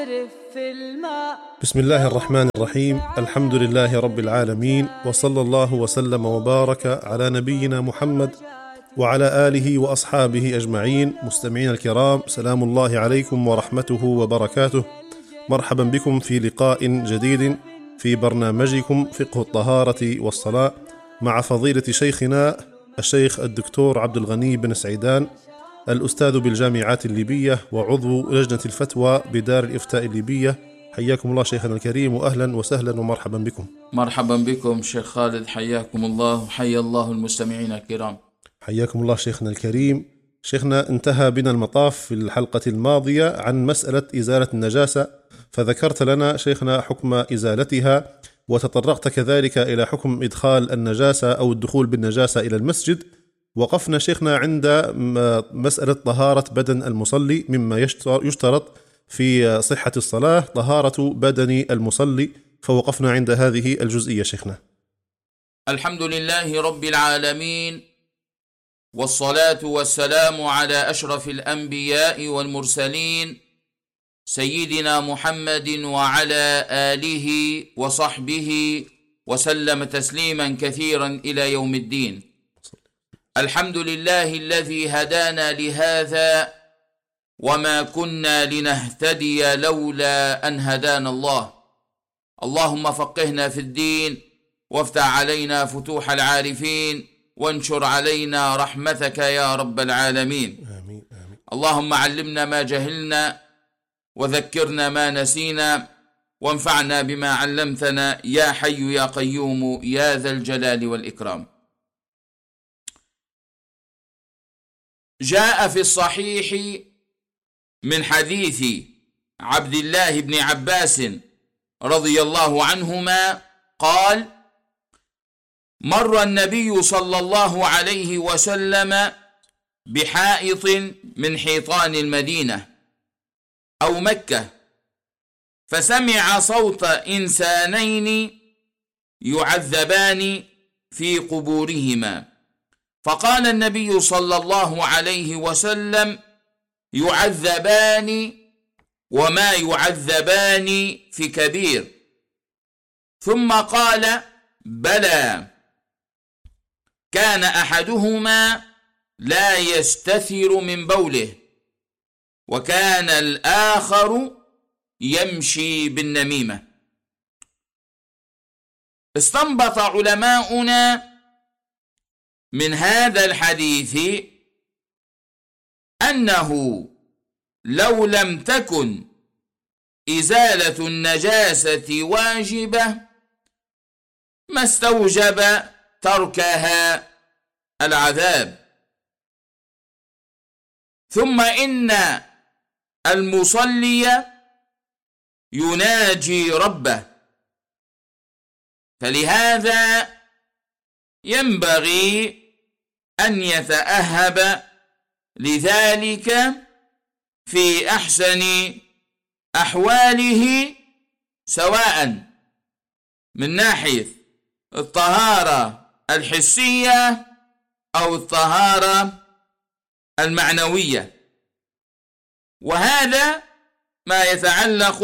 بسم الله الرحمن الرحيم. الحمد لله رب العالمين، وصلى الله وسلم وبارك على نبينا محمد وعلى آله وأصحابه أجمعين. مستمعين الكرام، سلام الله عليكم ورحمته وبركاته. مرحبا بكم في لقاء جديد في برنامجكم فقه الطهارة والصلاة مع فضيلة شيخنا الشيخ الدكتور عبد الغني بن سعيدان، الأستاذ بالجامعات الليبية وعضو لجنة الفتوى بدار الإفتاء الليبية. حياكم الله شيخنا الكريم، وأهلا وسهلا ومرحبا بكم. مرحبا بكم شيخ خالد، حياكم الله وحيا الله المستمعين الكرام. حياكم الله شيخنا الكريم. شيخنا، انتهى بنا المطاف في الحلقة الماضية عن مسألة إزالة النجاسة، فذكرت لنا شيخنا حكم إزالتها، وتطرقت كذلك إلى حكم إدخال النجاسة أو الدخول بالنجاسة إلى المسجد. وقفنا شيخنا عند مسألة طهارة بدن المصلي، مما يشترط في صحة الصلاة طهارة بدن المصلي، فوقفنا عند هذه الجزئية شيخنا. الحمد لله رب العالمين، والصلاة والسلام على أشرف الأنبياء والمرسلين سيدنا محمد وعلى آله وصحبه وسلم تسليما كثيرا إلى يوم الدين. الحمد لله الذي هدانا لهذا، وما كنا لنهتدي لولا أن هدانا الله. اللهم فقهنا في الدين، وافتح علينا فتوح العارفين، وانشر علينا رحمتك يا رب العالمين. آمين آمين. اللهم علمنا ما جهلنا، وذكرنا ما نسينا، وانفعنا بما علمتنا يا حي يا قيوم يا ذا الجلال والإكرام. جاء في الصحيح من حديث عبد الله بن عباس رضي الله عنهما قال: مر النبي صلى الله عليه وسلم بحائط من حيطان المدينة أو مكة، فسمع صوت إنسانين يعذبان في قبورهما، فقال النبي صلى الله عليه وسلم: يعذبان وما يعذبان في كبير. ثم قال: بلى، كان أحدهما لا يستثر من بوله، وكان الآخر يمشي بالنميمة. استنبط علماؤنا من هذا الحديث أنه لو لم تكن إزالة النجاسة واجبة ما استوجب تركها العذاب. ثم إن المصلي يناجي ربه، فلهذا ينبغي أن يتأهب لذلك في أحسن أحواله، سواء من ناحية الطهارة الحسية أو الطهارة المعنوية. وهذا ما يتعلق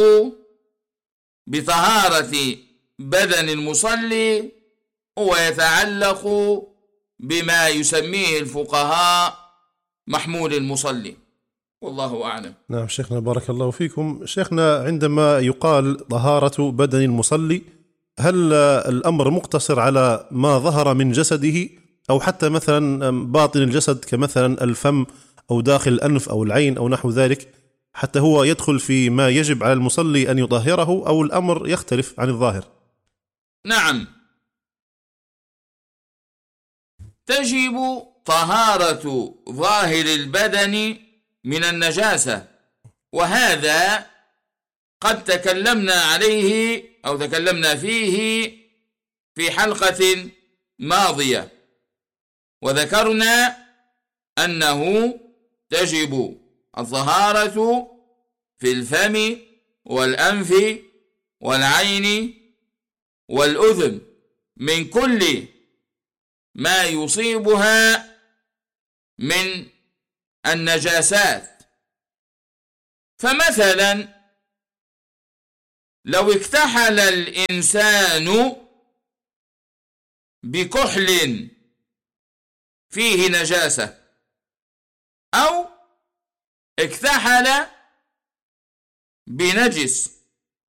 بطهارة بدن المصلي، ويتعلق بما يسميه الفقهاء محمول المصلي، والله أعلم. نعم شيخنا، بارك الله فيكم. شيخنا، عندما يقال طهارة بدن المصلي، هل الأمر مقتصر على ما ظهر من جسده، أو حتى مثلا باطن الجسد كمثلا الفم أو داخل الأنف أو العين أو نحو ذلك، حتى هو يدخل في ما يجب على المصلي أن يطهره، أو الأمر يختلف عن الظاهر؟ نعم، تجب طهارة ظاهر البدن من النجاسة، وهذا قد تكلمنا عليه أو تكلمنا فيه في حلقة ماضية، وذكرنا أنه تجب الطهارة في الفم والأنف والعين والأذن من كل ما يصيبها من النجاسات. فمثلا لو اكتحل الإنسان بكحل فيه نجاسة أو اكتحل بنجس،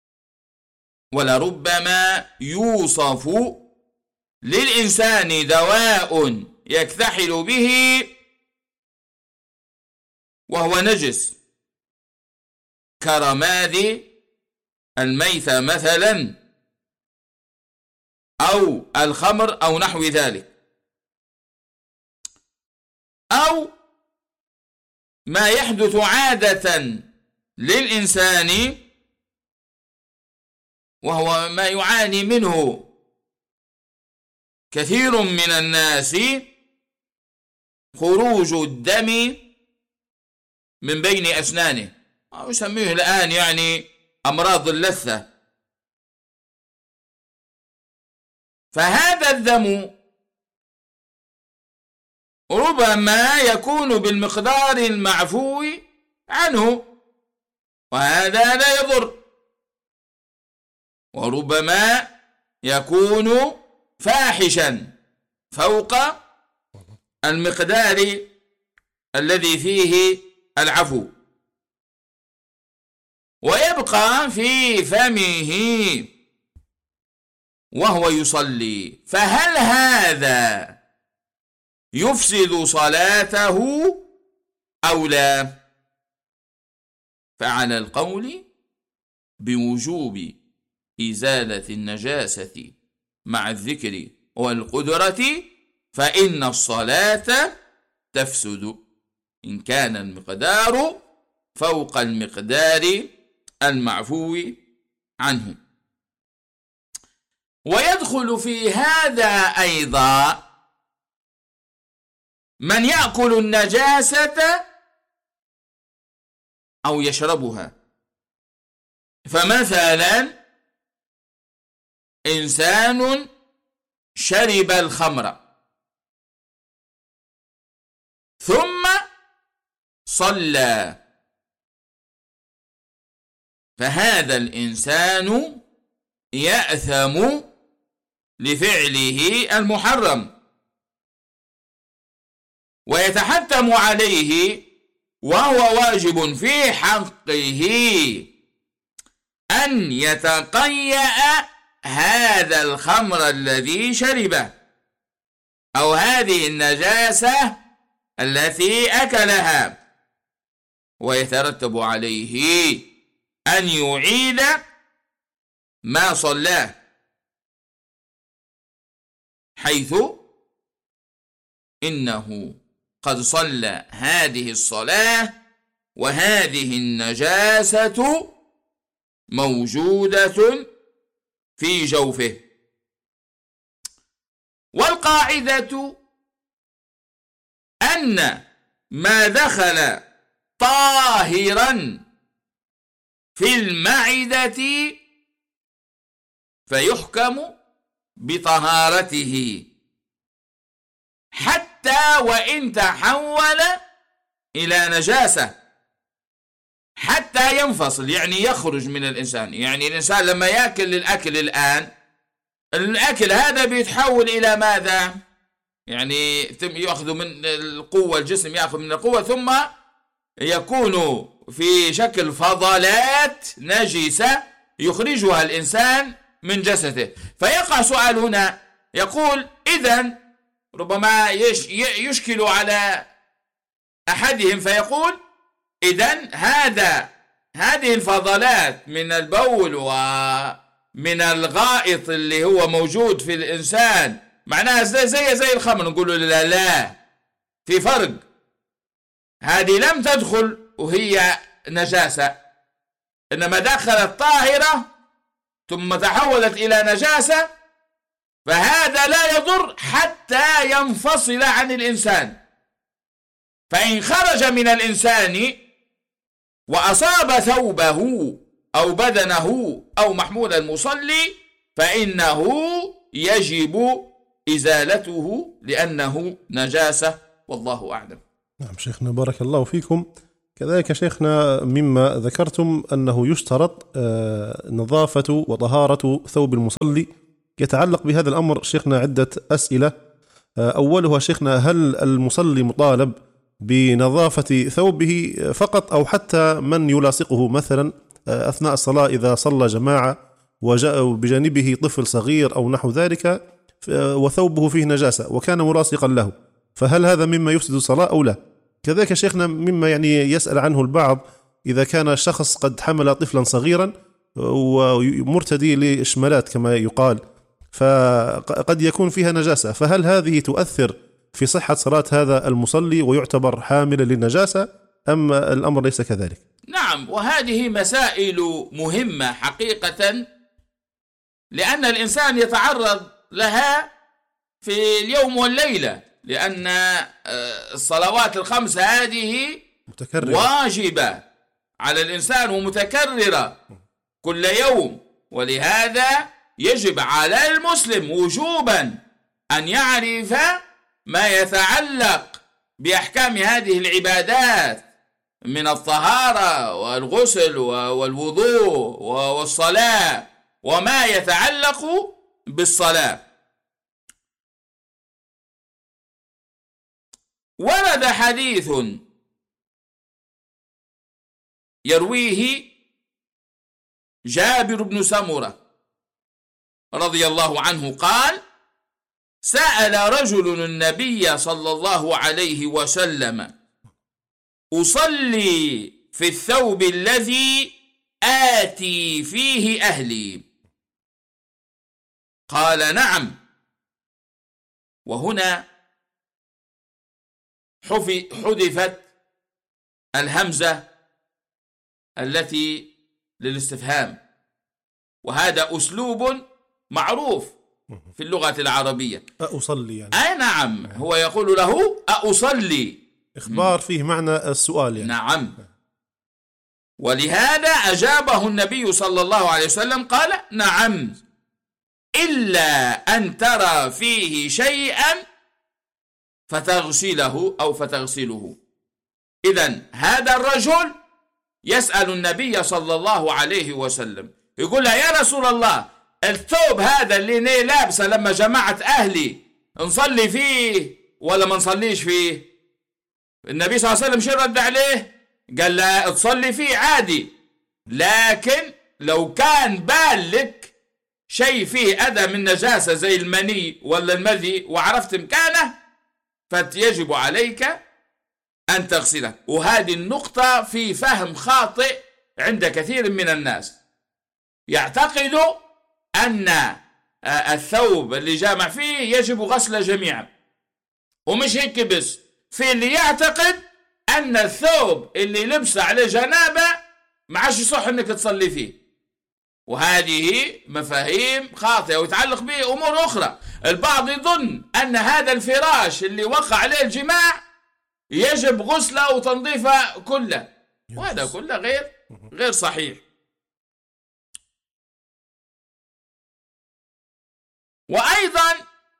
ولربما يوصف للإنسان دواء يكتحل به وهو نجس كرماد الميتة مثلا أو الخمر أو نحو ذلك، أو ما يحدث عادة للإنسان وهو ما يعاني منه كثير من الناس، خروج الدم من بين أسنانه، أو يسميه الآن يعني أمراض اللثة. فهذا الدم ربما يكون بالمقدار المعفو عنه وهذا لا يضر، وربما يكون فاحشا فوق المقدار الذي فيه العفو، ويبقى في فمه وهو يصلي، فهل هذا يفسد صلاته أو لا؟ فعلى القول بوجوب إزالة النجاسة مع الذكر والقدرة فإن الصلاة تفسد إن كان المقدار فوق المقدار المعفو عنه. ويدخل في هذا أيضا من يأكل النجاسة أو يشربها، فمثلا إنسان شرب الخمر ثم صلى، فهذا الإنسان يأثم لفعله المحرم ويتحتم عليه، وهو واجب في حقه أن يتقيأ هذا الخمر الذي شربه أو هذه النجاسة التي أكلها، ويترتب عليه أن يعيد ما صلاه، حيث إنه قد صلى هذه الصلاة وهذه النجاسة موجودة في جوفه. والقاعدة أن ما دخل طاهرا في المعدة فيحكم بطهارته حتى وإن تحول إلى نجاسة، حتى ينفصل، يعني يخرج من الإنسان. يعني الإنسان لما يأكل الأكل الآن، الأكل هذا بيتحول إلى ماذا؟ يعني يأخذ من القوة، الجسم يأخذ من القوة ثم يكون في شكل فضلات نجسة يخرجها الإنسان من جسده. فيقع سؤال هنا يقول إذن ربما يشكل على أحدهم فيقول إذن هذه الفضلات من البول ومن الغائط اللي هو موجود في الإنسان معناها زي الخمر. نقول لا، في فرق، هذه لم تدخل وهي نجاسة، إنما دخلت طاهرة ثم تحولت إلى نجاسة، فهذا لا يضر حتى ينفصل عن الإنسان. فإن خرج من الإنسان وأصاب ثوبه أو بدنه أو محمول المصلي فإنه يجب إزالته لأنه نجاسة، والله أعلم. نعم شيخنا بارك الله فيكم. كذلك شيخنا مما ذكرتم أنه يشترط نظافة وطهارة ثوب المصلي. يتعلق بهذا الأمر شيخنا عدة أسئلة. أولها شيخنا: هل المصلي مطالب بنظافة ثوبه فقط، أو حتى من يلاصقه مثلا أثناء الصلاة إذا صلى جماعة وجاء بجانبه طفل صغير أو نحو ذلك وثوبه فيه نجاسة وكان ملاصقا له، فهل هذا مما يفسد الصلاة أو لا؟ كذلك شيخنا مما يسأل عنه البعض: إذا كان الشخص قد حمل طفلا صغيرا ومرتدي لإشمالات كما يقال، فقد يكون فيها نجاسة، فهل هذه تؤثر في صحة صلاة هذا المصلي ويعتبر حاملا للنجاسة، أم الأمر ليس كذلك؟ نعم، وهذه مسائل مهمة حقيقة، لأن الإنسان يتعرض لها في اليوم والليلة، لأن الصلوات الخمس هذه واجبة على الإنسان ومتكررة كل يوم، ولهذا يجب على المسلم وجوبا أن يعرف ما يتعلق بأحكام هذه العبادات من الطهارة والغسل والوضوء والصلاة وما يتعلق بالصلاة. ورد حديث يرويه جابر بن سمرة رضي الله عنه قال: سأل رجل النبي صلى الله عليه وسلم: أصلي في الثوب الذي آتي فيه أهلي؟ قال: نعم. وهنا حذفت الهمزة التي للاستفهام، وهذا أسلوب معروف في اللغة العربية. أصلي يعني. أي نعم، هو يقول له أصلي، إخبار فيه معنى السؤال يعني. نعم. ولهذا أجابه النبي صلى الله عليه وسلم قال: نعم، إلا أن ترى فيه شيئا فتغسله أو فتغسله. إذن هذا الرجل يسأل النبي صلى الله عليه وسلم، يقول له: يا رسول الله، الثوب هذا اللي لابسه لما جماعة أهلي نصلي فيه ولا ما نصليش فيه؟ النبي صلى الله عليه وسلم شو رد عليه؟ قال: لا، تصلي فيه عادي، لكن لو كان بالك شيء فيه أذى من نجاسة زي المني ولا المذي وعرفت مكانه فيجب عليك أن تغسله. وهذه النقطة في فهم خاطئ عند كثير من الناس، يعتقد أن الثوب اللي جامع فيه يجب غسله جميعا، ومش هيك بس، في اللي يعتقد أن الثوب اللي لبسه عليه جنابة ما عادش يصح أنك تصلي فيه، وهذه مفاهيم خاطئة ويتعلق به أمور أخرى. البعض يظن أن هذا الفراش اللي وقع عليه الجماع يجب غسله وتنظيفه كله، وهذا كله غير صحيح. وأيضا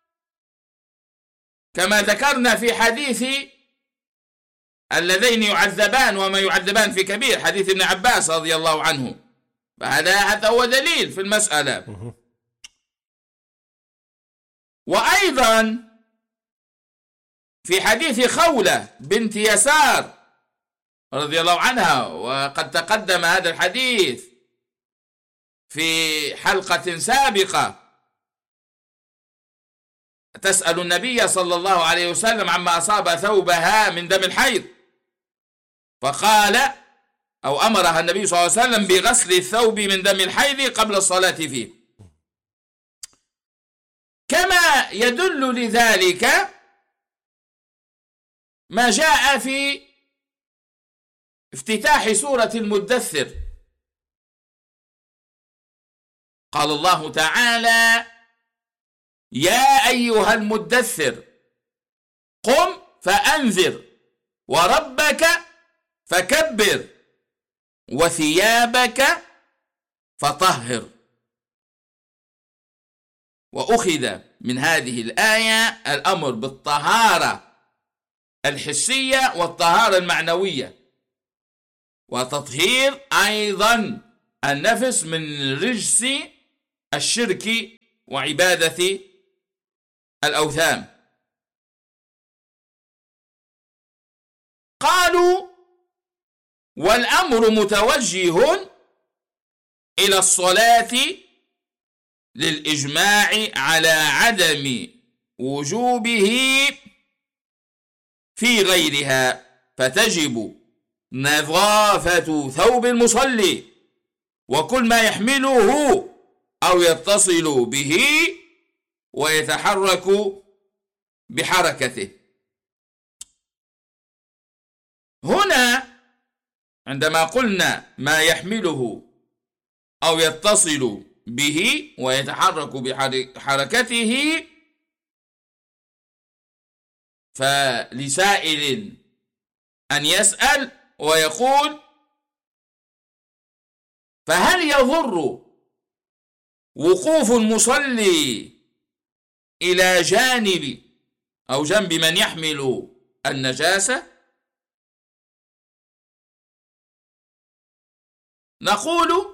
كما ذكرنا في حديث اللذين يعذبان وما يعذبان في كبير، حديث ابن عباس رضي الله عنه، هذا هو دليل في المسألة. وأيضا في حديث خولة بنت يسار رضي الله عنها، وقد تقدم هذا الحديث في حلقة سابقة، تسأل النبي صلى الله عليه وسلم عما أصاب ثوبها من دم الحيض، فقال أو أمرها النبي صلى الله عليه وسلم بغسل الثوب من دم الحيض قبل الصلاة فيه. كما يدل لذلك ما جاء في افتتاح سورة المدثر، قال الله تعالى: يا أيها المدثر قم فأنذر وربك فكبر وثيابك فطهر. وأخذ من هذه الآية الأمر بالطهارة الحسية والطهارة المعنوية، وتطهير أيضا النفس من رجس الشرك وعبادة الأوثان. قالوا والأمر متوجه إلى الصلاة للإجماع على عدم وجوبه في غيرها، فتجب نظافة ثوب المصلي وكل ما يحمله أو يتصل به ويتحرك بحركته. هنا عندما قلنا ما يحمله أو يتصل به ويتحرك بحركته، فلسائل أن يسأل ويقول: فهل يضر وقوف المصلي إلى جانب أو جنب من يحمل النجاسة؟ نقول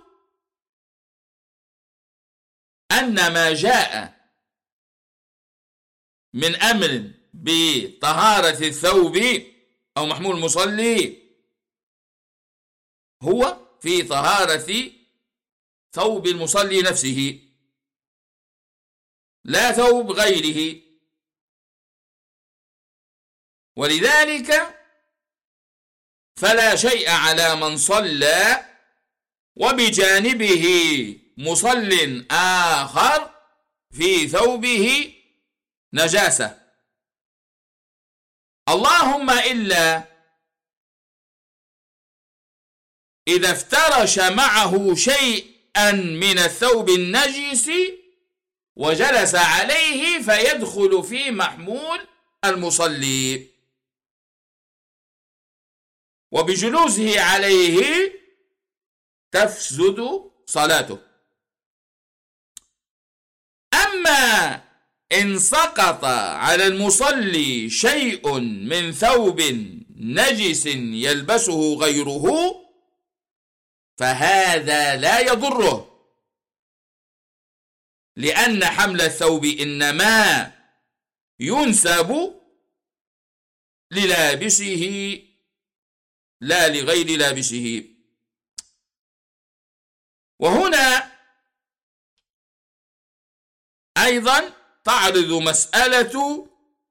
أن ما جاء من أمر بطهارة الثوب أو محمول المصلي هو في طهارة ثوب المصلي نفسه، لا ثوب غيره. ولذلك فلا شيء على من صلى وبجانبه مصل آخر في ثوبه نجاسة، اللهم إلا إذا افترش معه شيئا من الثوب النجس وجلس عليه فيدخل في محمول المصلي، وبجلوسه عليه تفسد صلاته. أما إن سقط على المصلي شيء من ثوب نجس يلبسه غيره فهذا لا يضره، لأن حمل الثوب إنما ينسب للابسه لا لغير لابسه. وهنا أيضا تعرض مسألة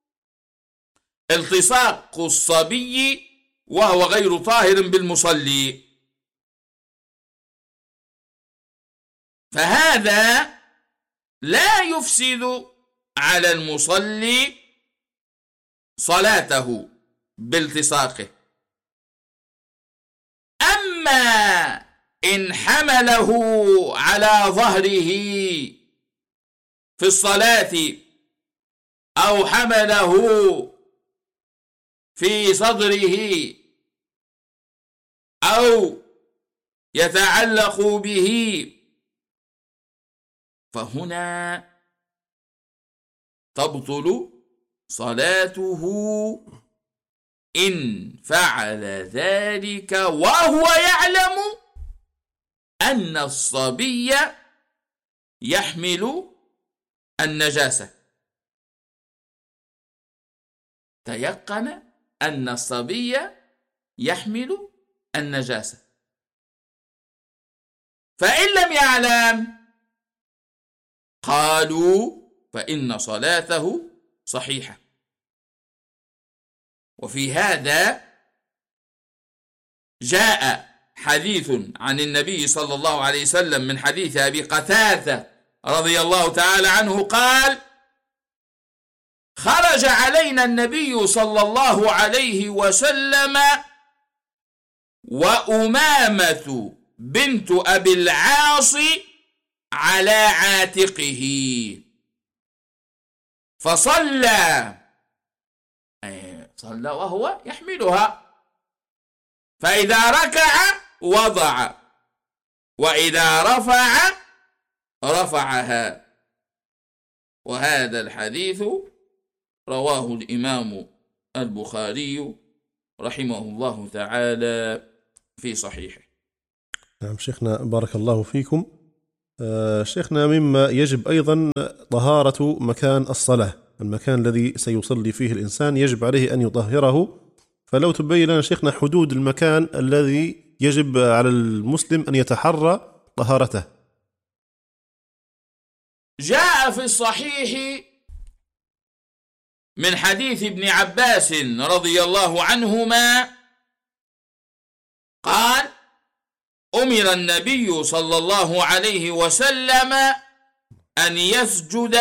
التصاق الصبي وهو غير طاهر بالمصلي، فهذا لا يفسد على المصلي صلاته بالتصاقه. أما إن حمله على ظهره في الصلاة أو حمله في صدره أو يتعلق به فهنا تبطل صلاته إن فعل ذلك وهو يعلم أن الصبي يحمل النجاسة، تيقن أن الصبي يحمل النجاسة. فإن لم يعلم قالوا فإن صلاته صحيحة. وفي هذا جاء حديث عن النبي صلى الله عليه وسلم من حديث أبي قتادة رضي الله تعالى عنه قال: خرج علينا النبي صلى الله عليه وسلم وأمامة بنت أبي العاص على عاتقه فصلى وهو يحملها، فإذا ركع وضع وإذا رفعها. وهذا الحديث رواه الإمام البخاري رحمه الله تعالى في صحيحه. نعم شيخنا بارك الله فيكم. شيخنا مما يجب أيضا طهارة مكان الصلاة، المكان الذي سيصلي فيه الإنسان يجب عليه أن يطهره، فلو تبين لنا شيخنا حدود المكان الذي يجب على المسلم أن يتحرى طهارته. جاء في الصحيح من حديث ابن عباس رضي الله عنهما قال: أمر النبي صلى الله عليه وسلم أن يسجد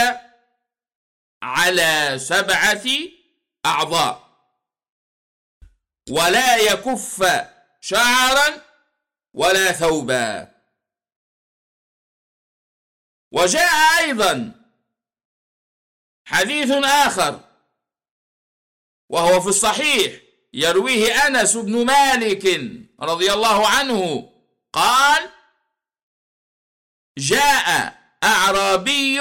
على 7 أعضاء ولا يكف شعرا ولا ثوبا. وجاء أيضا حديث آخر وهو في الصحيح يرويه أنس بن مالك رضي الله عنه قال: جاء أعرابي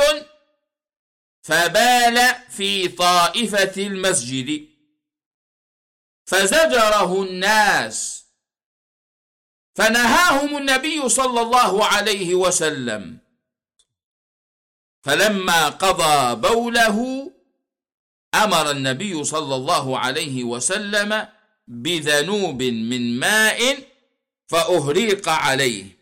فبال في طائفة المسجد فزجره الناس فنهاهم النبي صلى الله عليه وسلم، فلما قضى بوله أمر النبي صلى الله عليه وسلم بذنوب من ماء فأهريق عليه.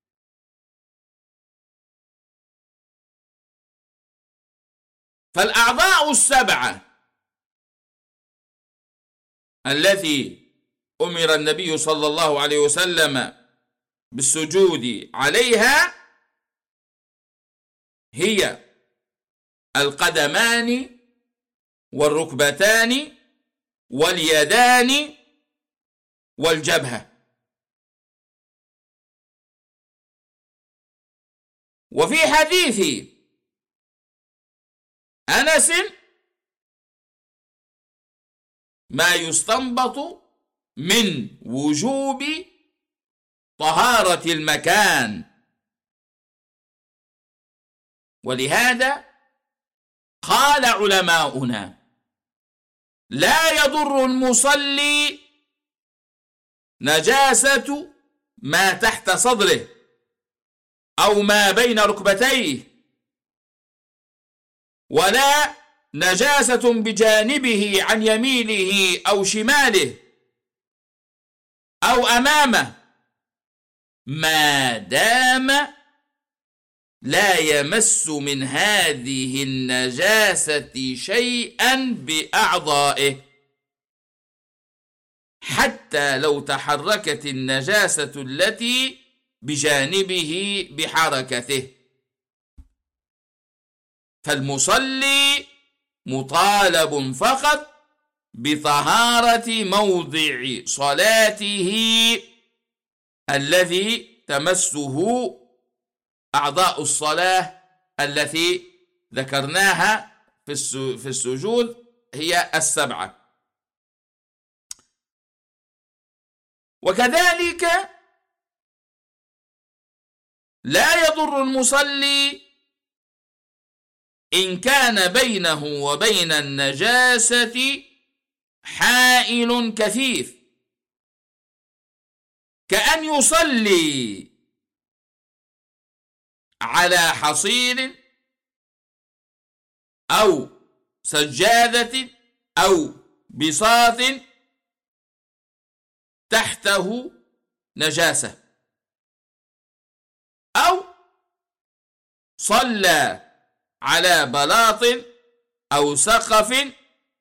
فالأعضاء 7 التي أمر النبي صلى الله عليه وسلم بالسجود عليها هي القدمان والركبتان واليدان والجبهة. وفي حديث أنس ما يستنبط من وجوب طهارة المكان، ولهذا قال علماؤنا: لا يضر المصلي نجاسة ما تحت صدره أو ما بين ركبتيه، ولا نجاسة بجانبه عن يمينه أو شماله أو أمامه، ما دام لا يمس من هذه النجاسة شيئا بأعضائه، حتى لو تحركت النجاسة التي بجانبه بحركته. فالمصلي مطالب فقط بطهارة موضع صلاته الذي تمسه أعضاء الصلاة التي ذكرناها في السجود هي 7. وكذلك لا يضر المصلي إن كان بينه وبين النجاسة حائل كثيف، كأن يصلي على حصير أو سجادة أو بساط تحته نجاسة، أو صلى على بلاط أو سقف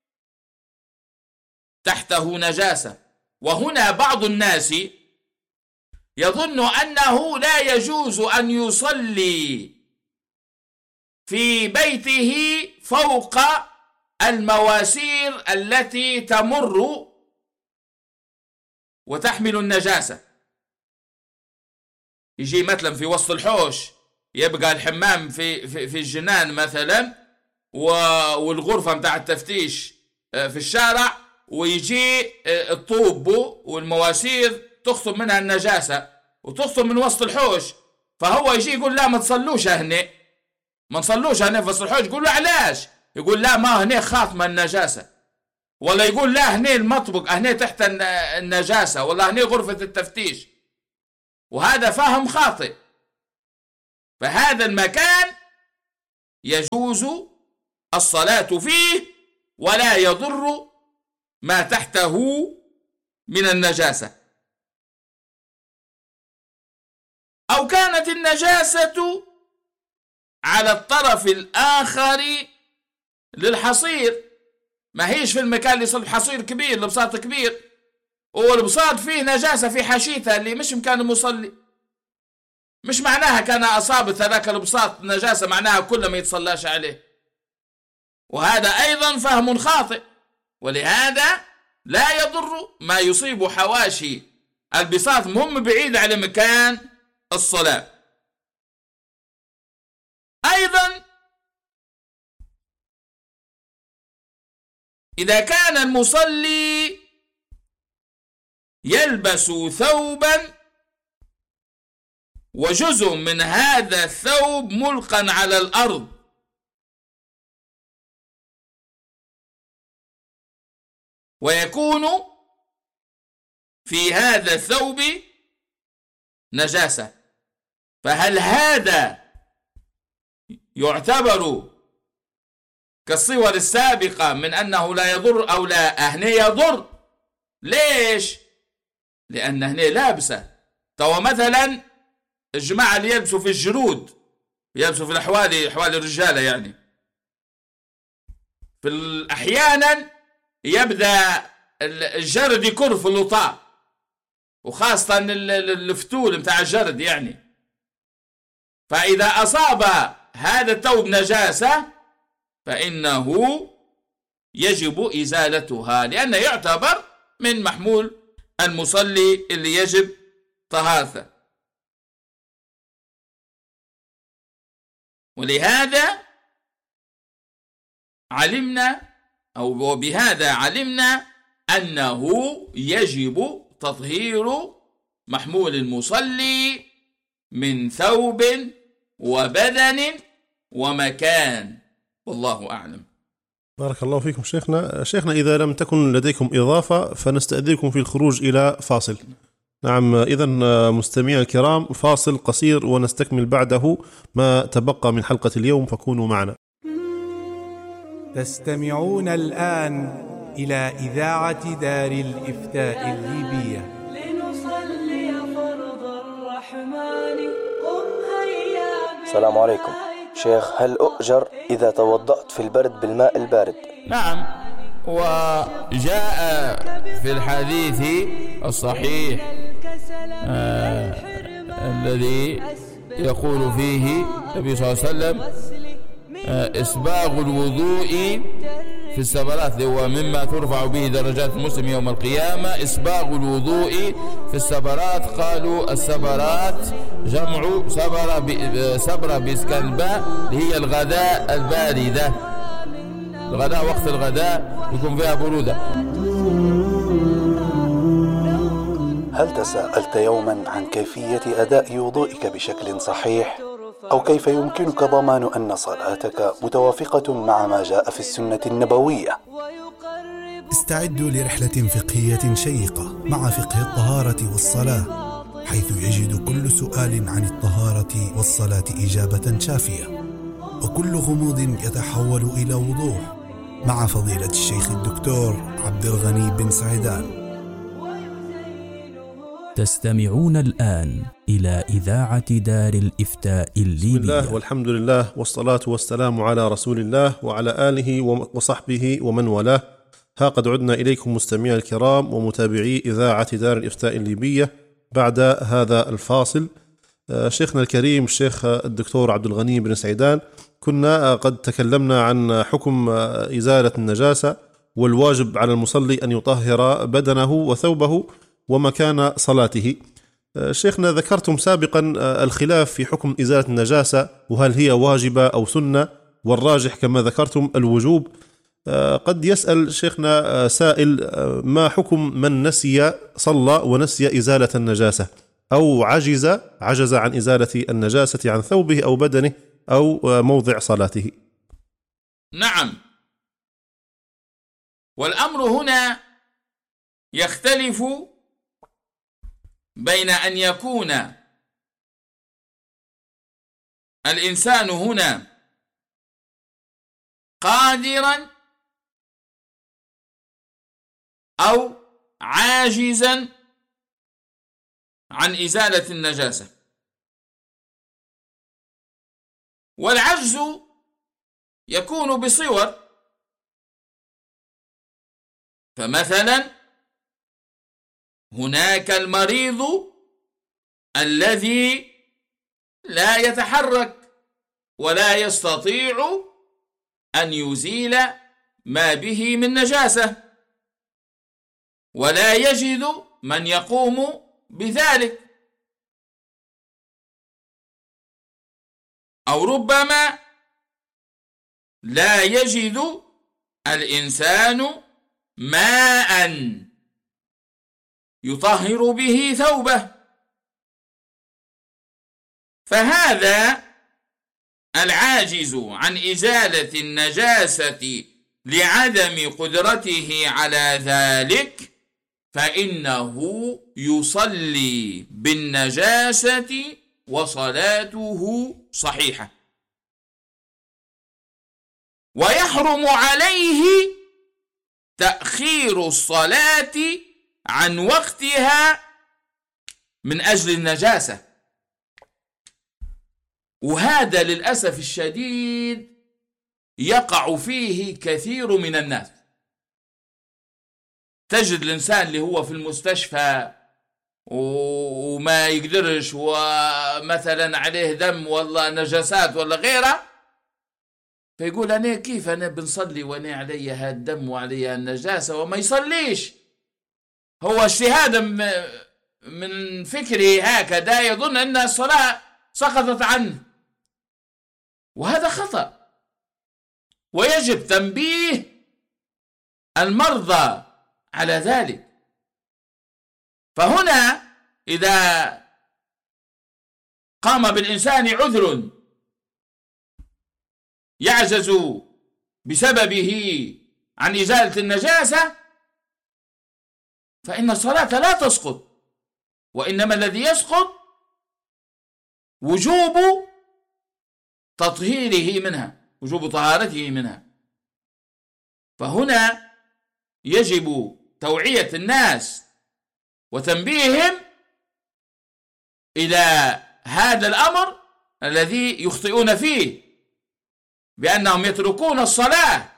تحته نجاسة. وهنا بعض الناس يظن أنه لا يجوز أن يصلي في بيته فوق المواسير التي تمر وتحمل النجاسة. يجي مثلا في وسط الحوش يبقى الحمام في الجنان مثلا، والغرفة متاع التفتيش في الشارع، ويجي الطوب والمواسير تخطب منها النجاسة وتخطب من وسط الحوش، فهو يجي يقول لا ما تصلوش هنا، ما نصلوش هنا في وسط الحوش. يقول له علاش؟ يقول لا ما هنا خاطمة النجاسة، ولا يقول لا هنا المطبخ هنا تحت النجاسة، ولا هنا غرفة التفتيش. وهذا فهم خاطئ. فهذا المكان يجوز الصلاة فيه ولا يضر ما تحته من النجاسة. أو كانت النجاسة على الطرف الآخر للحصير، ما هيش في المكان اللي صار حصير كبير، البساط كبير، والبساط فيه نجاسة في حاشيتها اللي مش مكان المصلي، مش معناها كان أصابت هذاك البساط نجاسة معناها كل ما يتصلاش عليه. وهذا أيضا فهم خاطئ، ولهذا لا يضر ما يصيب حواشي البساط مهم بعيد على مكان الصلاة. أيضا إذا كان المصلي يلبس ثوبا وجزء من هذا الثوب ملقى على الأرض، ويكون في هذا الثوب نجاسة، فهل هذا يعتبر كالصور السابقة من أنه لا يضر أو لا؟ هنا يضر. ليش؟ لأن هنا لابسة. تو مثلا الجماعة اللي يلبسوا في الجرود، يلبسوا في الأحوال، أحوال الرجالة يعني، في أحيانا يبدأ الجرد يكر في اللطاء، وخاصة الفتول متاع الجرد يعني. فإذا أصاب هذا الثوب نجاسة فإنه يجب إزالتها، لأنه يعتبر من محمول المصلي اللي يجب طهارته. ولهذا علمنا، أو بهذا علمنا أنه يجب تطهير محمول المصلي من ثوب وبدن ومكان، والله أعلم. بارك الله فيكم شيخنا إذا لم تكن لديكم إضافة فنستأذنكم في الخروج إلى فاصل. نعم، إذن مستمعي الكرام فاصل قصير ونستكمل بعده ما تبقى من حلقة اليوم، فكونوا معنا. تستمعون الآن إلى إذاعة دار الإفتاء الليبية. السلام عليكم شيخ، هل أؤجر إذا توضأت في البرد بالماء البارد؟ نعم، وجاء في الحديث الصحيح الذي يقول فيه النبي صلى الله عليه وسلم إسباغ الوضوء في السبرات، هو مما ترفع به درجات المسلم يوم القيامة. إسباغ الوضوء في السبرات، قالوا السبرات جمع سبرة بإسكان الباء، هي الغداء الباردة، الغداء وقت الغداء يكون فيها برودة. هل تساءلت يوما عن كيفية أداء وضوئك بشكل صحيح؟ أو كيف يمكنك ضمان أن صلاتك متوافقة مع ما جاء في السنة النبوية؟ استعدوا لرحلة فقهية شيقة مع فقه الطهارة والصلاة، حيث يجد كل سؤال عن الطهارة والصلاة إجابة شافية، وكل غموض يتحول إلى وضوح مع فضيلة الشيخ الدكتور عبد الغني بن سعيدان. تستمعون الآن إلى إذاعة دار الإفتاء الليبية. بسم الله والحمد لله والصلاة والسلام على رسول الله وعلى آله وصحبه ومن والاه. ها قد عدنا إليكم مستمعي الكرام ومتابعي إذاعة دار الإفتاء الليبية بعد هذا الفاصل. شيخنا الكريم الشيخ الدكتور عبد الغني بن سعيدان، كنا قد تكلمنا عن حكم إزالة النجاسة والواجب على المصلي أن يطهر بدنه وثوبه ومكان صلاته. شيخنا ذكرتم سابقا الخلاف في حكم إزالة النجاسة، وهل هي واجبة أو سنة، والراجح كما ذكرتم الوجوب. قد يسأل شيخنا سائل: ما حكم من نسي صلى ونسي إزالة النجاسة، أو عجز عن إزالة النجاسة عن ثوبه أو بدنه أو موضع صلاته؟ نعم، والأمر هنا يختلف بين أن يكون الإنسان هنا قادرا أو عاجزا عن إزالة النجاسة. والعجز يكون بصور، فمثلا هناك المريض الذي لا يتحرك ولا يستطيع أن يزيل ما به من نجاسة، ولا يجد من يقوم بذلك. أو ربما لا يجد الإنسان ماء يطهر به ثوبه، فهذا العاجز عن إزالة النجاسة لعدم قدرته على ذلك فإنه يصلي بالنجاسة وصلاته صحيحة، ويحرم عليه تأخير الصلاة عن وقتها من أجل النجاسة. وهذا للأسف الشديد يقع فيه كثير من الناس. تجد الإنسان اللي هو في المستشفى وما يقدرش، ومثلا عليه دم ولا نجاسات ولا غيره، فيقول أنا كيف أنا بنصلي وأنا علي هالدم وعلي هالنجاسة، وما يصليش. هو اجتهاد من فكره هكذا يظن أن الصلاة سقطت عنه، وهذا خطأ، ويجب تنبيه المرضى على ذلك. فهنا إذا قام بالإنسان عذر يعجز بسببه عن إزالة النجاسة فإن الصلاة لا تسقط، وإنما الذي يسقط وجوب تطهيره منها، وجوب طهارته منها. فهنا يجب توعية الناس وتنبيههم إلى هذا الأمر الذي يخطئون فيه، بأنهم يتركون الصلاة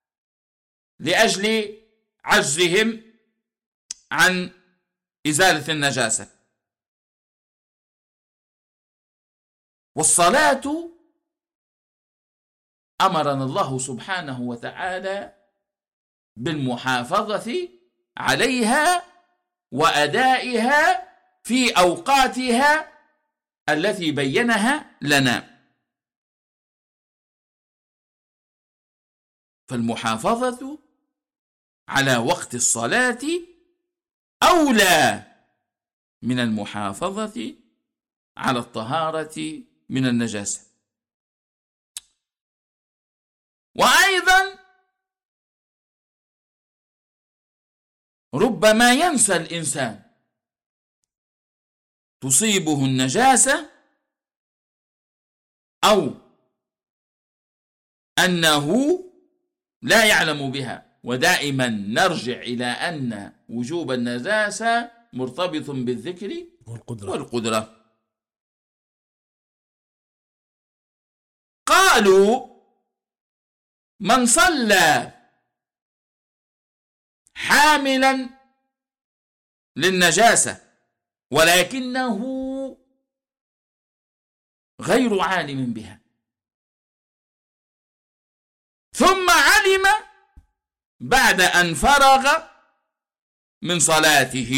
لأجل عجزهم عن إزالة النجاسة. والصلاة أمرنا الله سبحانه وتعالى بالمحافظة عليها وأدائها في أوقاتها التي بينها لنا. فالمحافظة على وقت الصلاة أولى من المحافظة على الطهارة من النجاسة. وأيضا ربما ينسى الإنسان، تصيبه النجاسة أو أنه لا يعلم بها، ودائما نرجع إلى أن وجوب النجاسة مرتبط بالذكر والقدرة. قالوا من صلى حاملا للنجاسة ولكنه غير عالم بها، ثم علم بعد أن فرغ من صلاته،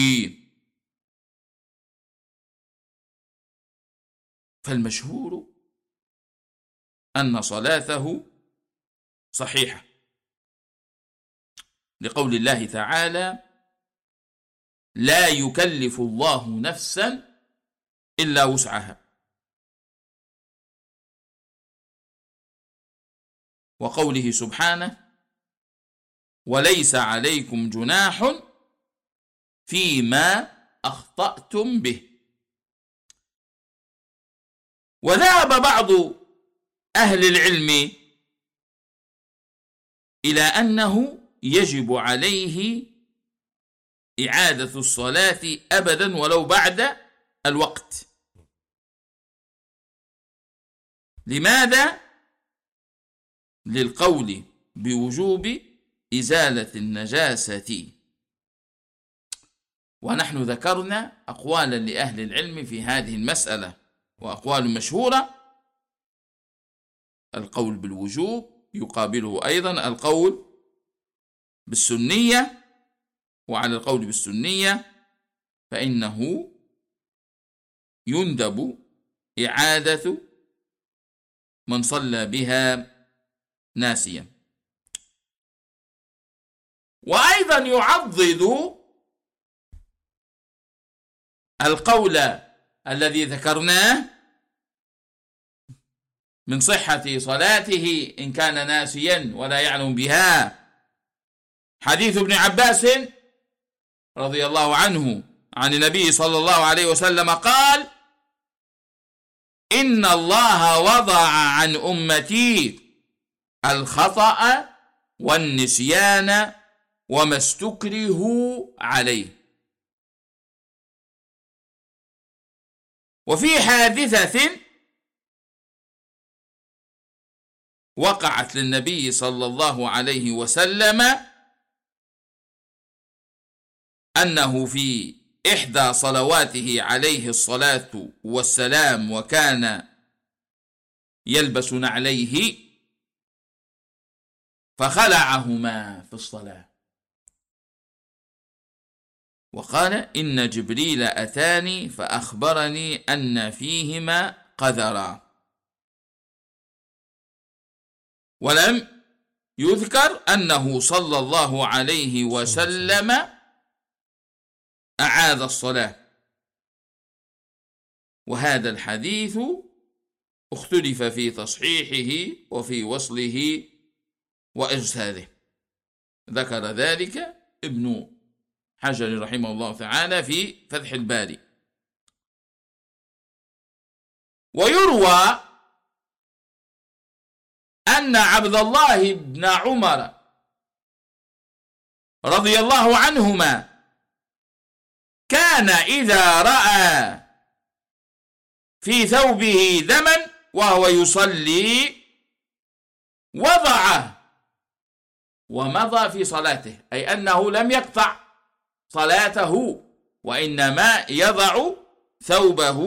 فالمشهور أن صلاته صحيحة، لقول الله تعالى: لا يكلف الله نفسا إلا وسعها. وقوله سبحانه: وليس عليكم جناح فيما أخطأتم به. وذهب بعض أهل العلم إلى أنه يجب عليه إعادة الصلاة أبدا ولو بعد الوقت. لماذا؟ للقول بوجوب إزالة النجاسة. ونحن ذكرنا أقوالا لأهل العلم في هذه المسألة، وأقوال مشهورة. القول بالوجوب يقابله أيضا القول بالسنية، وعلى القول بالسنية فإنه يندب إعادة من صلى بها ناسيا. وأيضا يعضد القول الذي ذكرناه من صحة صلاته إن كان ناسيا ولا يعلم بها حديث ابن عباس رضي الله عنه عن النبي صلى الله عليه وسلم قال: إن الله وضع عن أمتي الخطأ والنسيان وما استكرهوا عليه. وفي حادثة وقعت للنبي صلى الله عليه وسلم أنه في إحدى صلواته عليه الصلاة والسلام وكان يلبس نعليه فخلعهما في الصلاة، وقال: إن جبريل أتاني فأخبرني أن فيهما قذرا. ولم يذكر أنه صلى الله عليه وسلم أعاد الصلاة. وهذا الحديث اختلف في تصحيحه وفي وصله وإرساله، ذكر ذلك ابن حجر رحمه الله تعالى في فتح الباري. ويروى أن عبد الله بن عمر رضي الله عنهما كان إذا رأى في ثوبه دما وهو يصلي وضعه ومضى في صلاته، أي أنه لم يقطع صلاته وإنما يضع ثوبه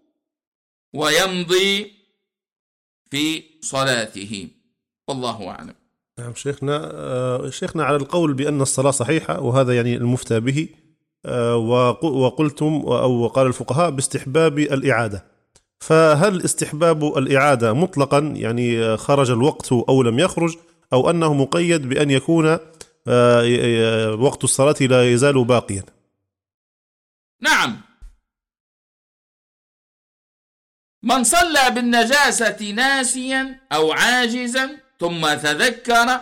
ويمضي في صلاته. والله أعلم. نعم شيخنا على القول بأن الصلاة صحيحة، وهذا يعني المفتى به، وقلتم أو قال الفقهاء باستحباب الإعادة، فهل استحباب الإعادة مطلقا يعني خرج الوقت أو لم يخرج، أو أنه مقيد بأن يكون وقت الصلاة لا يزال باقيا؟ نعم، من صلى بالنجاسة ناسيا أو عاجزا ثم تذكر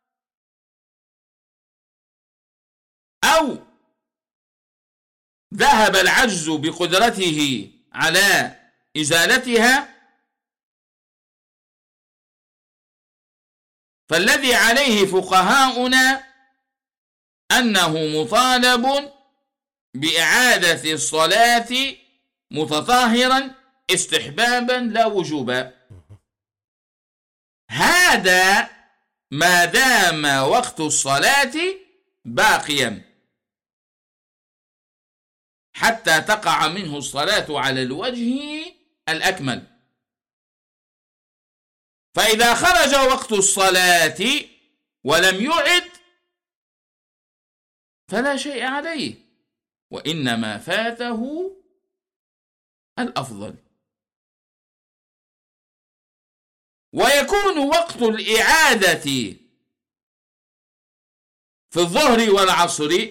أو ذهب العجز بقدرته على إزالتها، فالذي عليه فقهاؤنا أنه مطالب بإعادة الصلاة متطهرا استحبابا لا وجوبا. هذا ما دام وقت الصلاة باقيا حتى تقع منه الصلاة على الوجه الأكمل. فإذا خرج وقت الصلاة ولم يعد فلا شيء عليه، وإنما فاته الأفضل. ويكون وقت الإعادة في الظهر والعصر،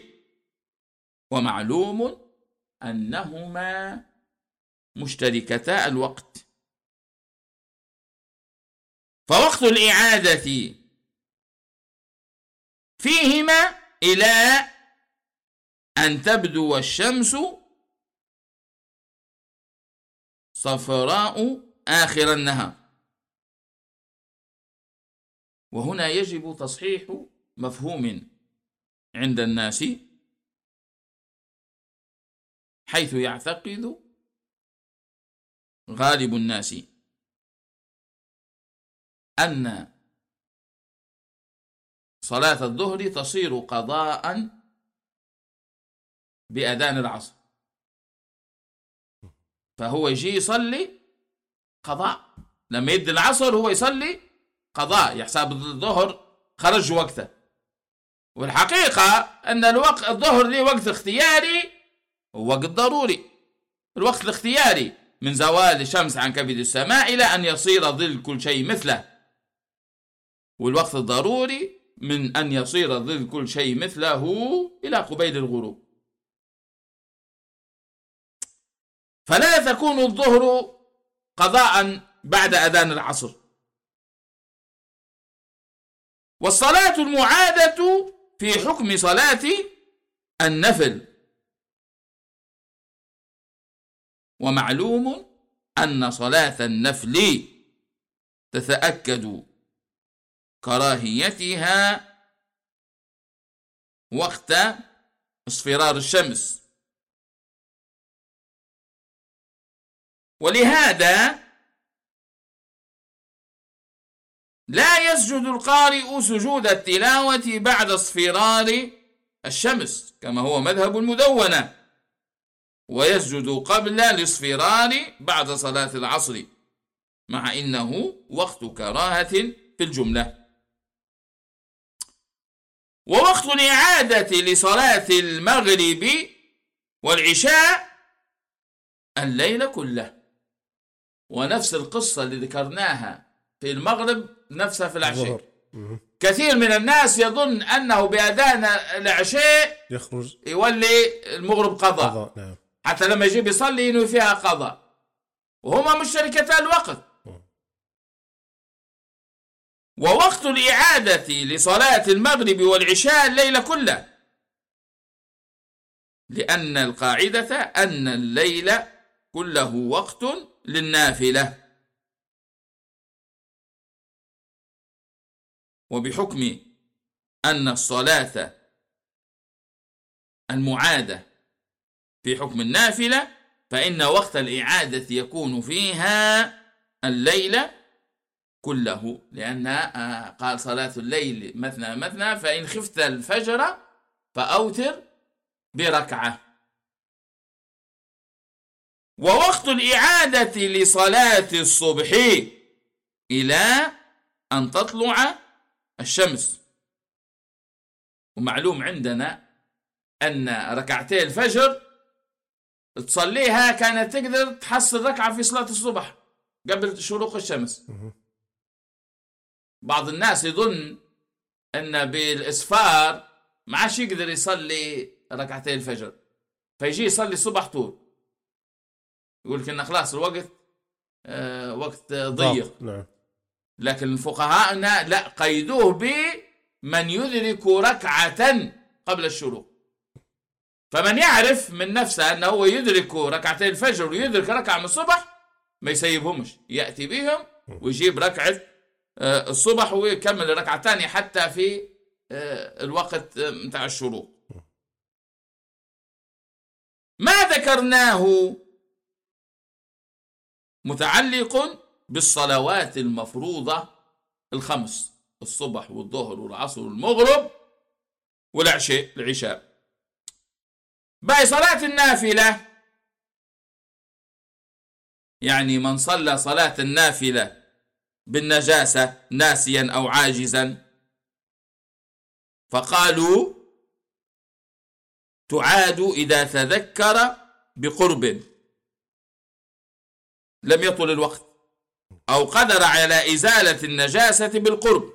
ومعلوم أنهما مشتركتا الوقت، فوقت الإعادة فيهما إلى أن تبدو الشمس صفراء آخر النهار. وهنا يجب تصحيح مفهوم عند الناس، حيث يعتقد غالب الناس أن صلاة الظهر تصير قضاء بأذان العصر، فهو يجي يصلي قضاء، لما يدي العصر هو يصلي قضاء، يحسب الظهر خرج وقته. والحقيقة أن الظهر له وقت اختياري ووقت ضروري. الوقت الاختياري من زوال الشمس عن كبد السماء إلى أن يصير ظل كل شيء مثله، والوقت الضروري من أن يصير ظل كل شيء مثله إلى قبيل الغروب. فلا تكون الظهر قضاء بعد أذان العصر. والصلاة المعادة في حكم صلاة النفل، ومعلوم أن صلاة النفل تتأكد كراهيتها وقت اصفرار الشمس. ولهذا لا يسجد القارئ سجود التلاوة بعد اصفرار الشمس كما هو مذهب المدونة، ويسجد قبل الاصفرار بعد صلاة العصر، مع إنه وقت كراهة في الجملة. ووقت الإعادة لصلاة المغرب والعشاء الليل كله، ونفس القصة اللي ذكرناها في المغرب نفسها في العشاء. كثير من الناس يظن أنه بأذان العشاء يخرج يولي المغرب قضاء. نعم. حتى لما يجيب يصلي إنه فيها قضاء، وهما مشتركتا الوقت. ووقت الإعادة لصلاة المغرب والعشاء الليل كله، لأن القاعدة أن الليل كله وقت للنافلة. وبحكم أن الصلاة المعادة في حكم النافلة، فإن وقت الإعادة يكون فيها الليل كله، لأن قال صلاة الليل مثنى مثنى، فإن خفت الفجر فأوتر بركعة. ووقت الإعادة لصلاة الصبح إلى أن تطلع الشمس. ومعلوم عندنا أن ركعتي الفجر تصليها كانت تقدر تحصل ركعة في صلاة الصبح قبل شروق الشمس. بعض الناس يظن أن بالإسفار ما عادش يقدر يصلي ركعتي الفجر، فيجي يصلي الصبح طول، يقول لك إن خلاص الوقت وقت ضيق. نعم. لكن فقهاءنا لا، قيدوه بمن يدرك ركعة قبل الشروق. فمن يعرف من نفسه أنه هو يدرك ركعتين الفجر ويدرك ركعة من الصبح ما يسيبهمش، يأتي بهم ويجيب ركعة الصبح ويكمل الركعة الثانية حتى في الوقت متاع الشروق. ما ذكرناه متعلق بالصلوات المفروضة الخمس: الصبح والظهر والعصر والمغرب والعشاء. باقي صلاة النافلة، يعني من صلى صلاة النافلة بالنجاسة ناسيا أو عاجزا، فقالوا تعاد إذا تذكر بقرب لم يطل الوقت، أو قدر على إزالة النجاسة بالقرب.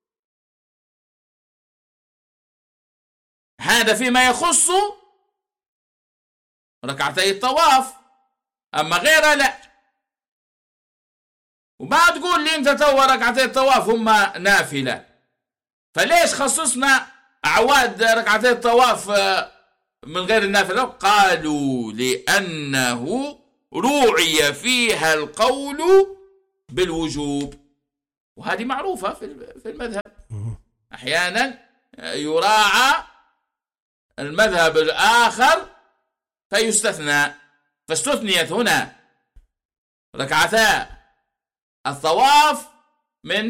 هذا فيما يخص ركعتي الطواف، أما غيرها لا. وما تقول لي أنت توا ركعتي الطواف هم نافلة، فليش خصصنا أعواد ركعتي الطواف من غير النافلة؟ قالوا لأنه روعي فيها القول بالوجوب، وهذه معروفة في المذهب. أحيانا يراعى المذهب الآخر فيستثنى، فاستثنيت هنا ركعتا الطواف من